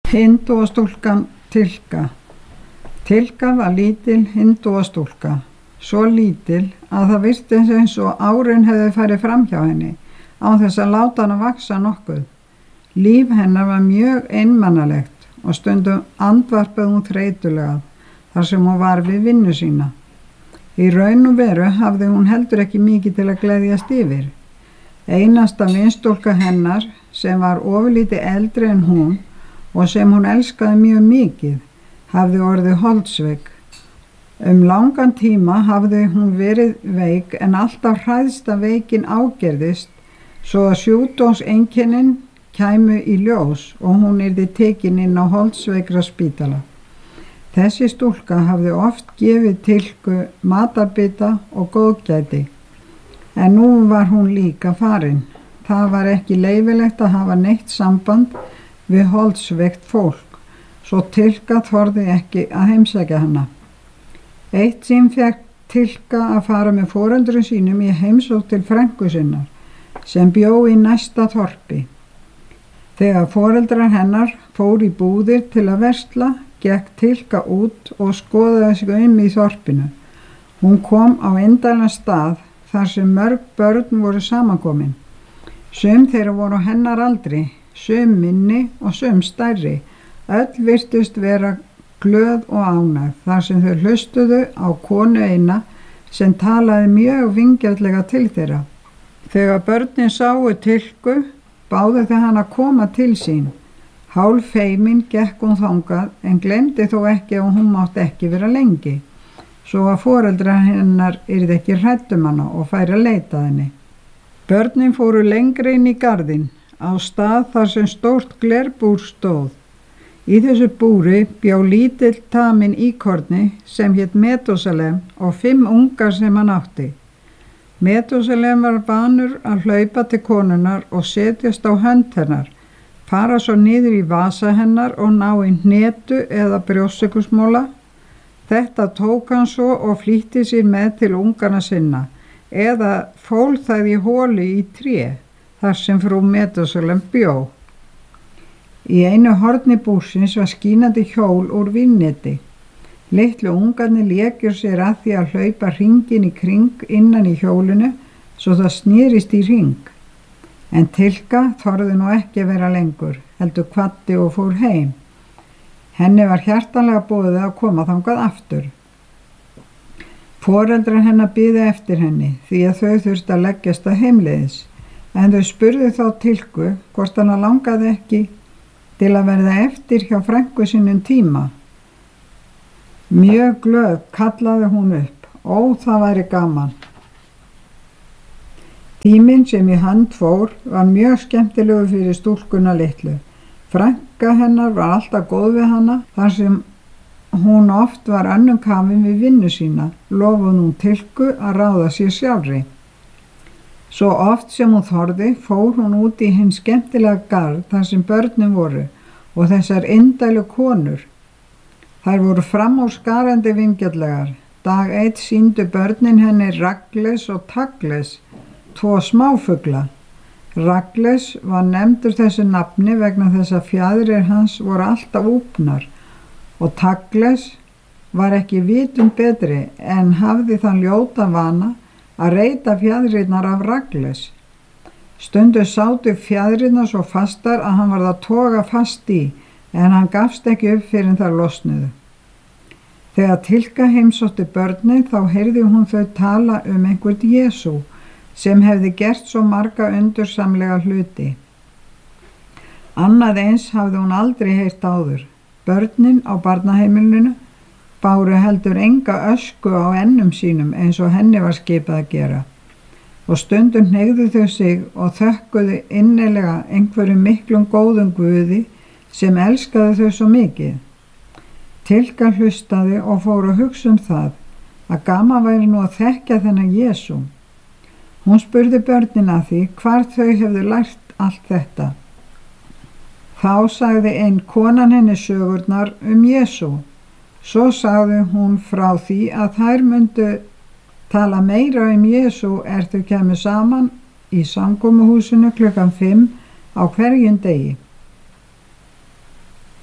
Hindúastúlkan Tilka. Tilka var lítil hindúastúlka, svo lítil að það virtist eins og árin hefði farið framhjá henni án þess að láta hana vaxa nokkuð. Líf hennar var mjög einmannalegt og stundum andvarpaði hún þreytulega þar sem hún var við vinnu sína. Í raun og veru hafði hún heldur ekki mikið til að gleðjast yfir. Einasta vinstúlka hennar sem var ofurlítið eldri en hún og sem hún elskaði mjög mikið, hafði orðið holdsveik. Langan tíma hafði hún verið veik en alltaf hræðst að veikin ágerðist svo að sjúkdómseinkennin kæmu í ljós og hún yrði tekin inn á holdsveikra spítala. Þessi stúlka hafði oft gefið Tilku matarbita og góðgæti, en nú var hún líka farin. Það var ekki leyfilegt að hafa neitt samband við holdsveikt fólk, svo Tilka þorði ekki að heimsækja hana. Eitt sinn fékk Tilka að fara með foreldrum sínum í heimsókn til frænku sinnar, sem bjó í næsta þorpi. Þegar foreldrar hennar fóru í búðir til að versla, gekk Tilka út og skoðaði sig í þorpinu. Hún kom á indælan stað þar sem mörg börn voru samankomin. Sum þeirra voru á hennar aldri, sum minni og sum stærri. Öll virtust vera glöð og ánægð þar sem þau hlustuðu á konu eina sem talaði mjög vingjarnlega til þeirra. Þegar börnin sáu Tilku, báðu þau hana að koma til sín. Hálf feimin gekk hún þangað en gleymdi þó ekki að hún mátti ekki vera lengi, svo að foreldrar hennar yrði ekki hrædd hana og færi að leita henni. Börnin fóru lengri inn í garðinn, á stað þar sem stórt glerbúr stóð. Í þessu búri bjó lítill taminn íkorni sem hét Metúsalem og 5 ungar sem hann átti. Metúsalem var vanur að hlaupa til konunnar og setjast á hönd hennar, fara svo niður í vasa hennar og ná í hnetu eða brjóstsykursmola. Þetta tók hann svo og flýtti sér með til ungarna sinna eða fól það í holu í tré þar sem frú Metúsalem bjó. Í einu horni búrsins var skínandi hjól úr vínneti. Litlu ungarnir lékjur sér að því að hlaupa hringinn í kring innan í hjólinu svo það snýrist í hring. En Tilka þorði nú ekki að vera lengur, heldur kvaddi og fór heim. Henni var hjartanlega boðið að koma þangað aftur. Foreldrar hennar biðu eftir henni því að þau þurftu að leggjast að heimleiðis, en þau spurðu þá Tilku hvort hana langaði ekki til að verða eftir hjá frænku sínum tíma. Mjög glöð kallaði hún upp, það væri gaman. Tíminn sem í hönd fór var mjög skemmtilegur fyrir stúlkuna litlu. Frænka hennar var alltaf góð við hana þar sem hún oft var önnum kafin við vinnu sína, lofaði hún Tilku að ráða sér sjálfri. Svo oft sem hún þorði fór hún út í hinn skemmtilega garð þar sem börnin voru og þessar indælu konur. Þær voru framúrskarandi vingjarnlegar. Dag eitt sýndu börnin henni Ragles og Tagles, 2 smáfugla. Ragles var nefndur þessu nafni vegna þess að fjaðrir hans voru alltaf úpnar og Tagles var ekki vitum betri en hafði þann ljóta vana að reyta fjaðrirnar af Ragles. Stundu sátu fjaðrirnar svo fastar að hann varð að toga fast í, en hann gafst ekki upp fyrir en þær losnuðu. Þegar Tilka heimsótti börnin þá heyrði hún þau tala einhvern Jesú sem hefði gert svo marga undursamlega hluti. Annað eins hafði hún aldrei heyrt áður. Börnin á barnaheimilinu báru heldur enga ösku á ennum sínum eins og henni var skipað að gera. Og stundum hneigðu þau sig og þökkuðu innilega einhverjum miklum góðum guði sem elskaði þau svo mikið. Tilka hlustaði og fór að hugsa það að gaman væri nú að þekkja þennan Jesú. Hún spurði börnin að því hvar þau hefðu lært allt þetta. Þá sagði ein konan henni sögurnar Jesú. Svo sagði hún frá því að þær myndu tala meira Jesú þau kæmu saman í samkomuhúsinu klukkan 5 á hverjum degi.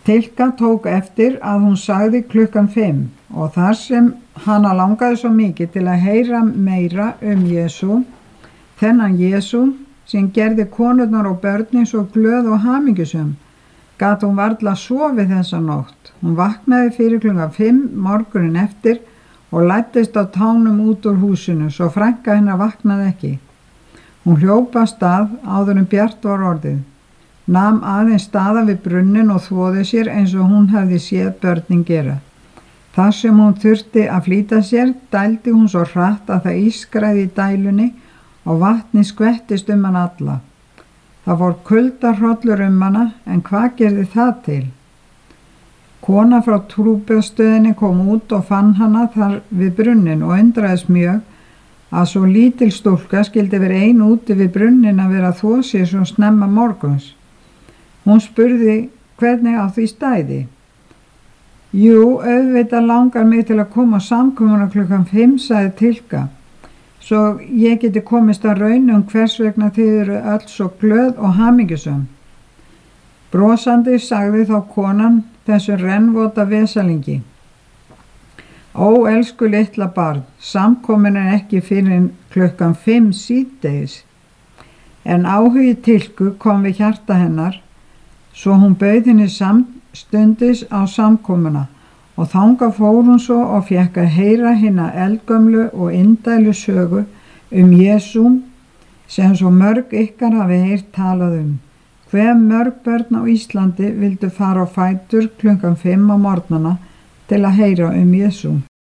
Tilka tók eftir að hún sagði 5:00 og þar sem hana langaði svo mikið til að heyra meira Jesú, þennan Jesú sem gerði konurnar og börnin svo glöð og hamingjusöm, gat hún varla sofið þessa nótt. Hún vaknaði fyrir 5:00 morgunin eftir og læddist á tánum út úr húsinu, svo frænka hennar vaknaði ekki. Hún hljóp af stað áður en bjart var orðið, nam aðeins staða við brunnin og þvoði sér eins og hún hefði séð börnin gera. Þar sem hún þurfti að flýta sér, dældi hún svo hratt að það ískraði í dælunni og vatni skvettist hana alla. Það fór kuldahrollur hana, en hvað gerði það til? Kona frá trúboðsstöðinni kom út og fann hana þar við brunnin og undraðist mjög að svo lítil stúlka skyldi vera ein úti við brunnin að vera að þvo sér svo snemma morguns. Hún spurði hvernig á því stæði. Jú, auðvitað langar mig til að koma á samkomuna 5:00, sagði Tilka, svo ég geti komist að raun hvers vegna þið eru öll svo glöð og hamingjusöm. Brosandi sagði þá konan þessum rennvota vesalingi. Ó, elsku litla barn, samkomin ekki fyrir 5:00 síðdegis. En áhugi Tilku kom við hjarta hennar, svo hún bauð henni samstundis á samkomuna og þangað fór hún svo og fékk að heyra hina eldgömlu og indælu sögu Jesú sem svo mörg ykkar hafi heyrt talað Hve mörg börn á Íslandi vildu fara á fætur 5:00 á morgnana til að heyra Jesú.